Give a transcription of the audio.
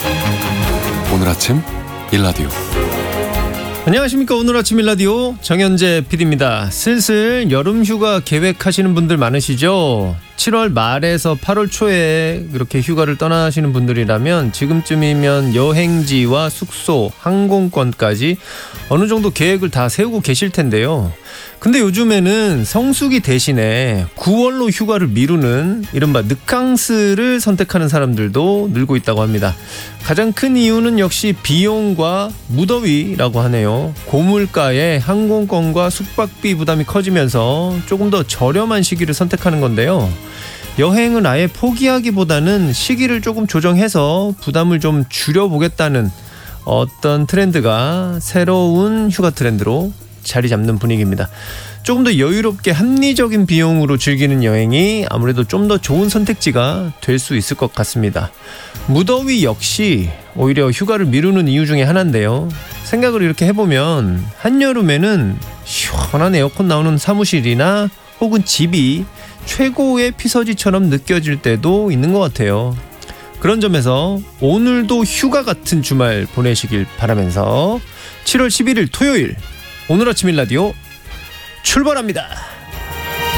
오늘 아침 일라디오. 안녕하십니까. 오늘 아침 일라디오 정현재 PD입니다. 슬슬 여름휴가 계획하시는 분들 많으시죠? 7월 말에서 8월 초에 그렇게 휴가를 떠나시는 분들이라면 지금쯤이면 여행지와 숙소, 항공권까지 어느 정도 계획을 다 세우고 계실 텐데요. 근데 요즘에는 성수기 대신에 9월로 휴가를 미루는 이른바 늑캉스를 선택하는 사람들도 늘고 있다고 합니다. 가장 큰 이유는 역시 비용과 무더위라고 하네요. 고물가에 항공권과 숙박비 부담이 커지면서 조금 더 저렴한 시기를 선택하는 건데요. 여행은 아예 포기하기보다는 시기를 조금 조정해서 부담을 좀 줄여보겠다는 어떤 트렌드가 새로운 휴가 트렌드로 자리 잡는 분위기입니다. 조금 더 여유롭게 합리적인 비용으로 즐기는 여행이 아무래도 좀 더 좋은 선택지가 될 수 있을 것 같습니다. 무더위 역시 오히려 휴가를 미루는 이유 중에 하나인데요. 생각을 이렇게 해보면 한여름에는 시원한 에어컨 나오는 사무실이나 혹은 집이 최고의 피서지처럼 느껴질 때도 있는 것 같아요. 그런 점에서 오늘도 휴가 같은 주말 보내시길 바라면서 7월 11일 토요일 오늘 아침 일라디오 출발합니다.